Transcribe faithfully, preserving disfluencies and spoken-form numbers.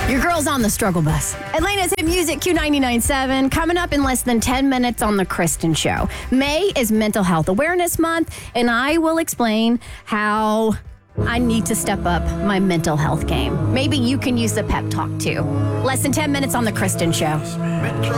Your girl's on the struggle bus. Atlanta's Hit Music Q ninety-nine point seven. Coming up in less than ten minutes on The Kristen Show. May is Mental Health Awareness Month, and I will explain how I need to step up my mental health game. Maybe you can use the pep talk too. Less than ten minutes on The Kristen Show.